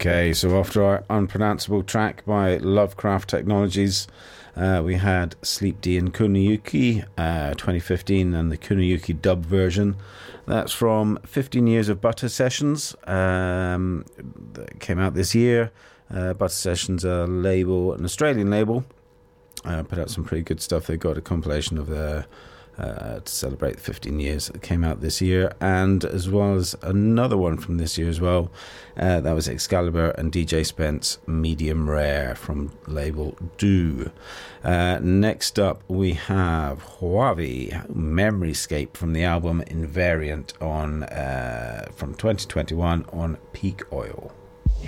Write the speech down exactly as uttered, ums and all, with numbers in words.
Okay, so after our unpronounceable track by Lovecraft Technologies, uh, we had Sleep D and Kuniyuki, uh, twenty fifteen, and the Kuniyuki dub version. That's from fifteen Years of Butter Sessions. Um, that came out this year. Uh, Butter Sessions, a label, an Australian label. Uh, put out some pretty good stuff. They got a compilation of their Uh, to celebrate fifteen years that came out this year, and as well as another one from this year as well. Uh, that was Excalibur and D J Spence, Medium Rare, from label Do. Uh, next up we have Huavi, Memoryscape, from the album Invariant on uh, from twenty twenty-one on Peak Oil.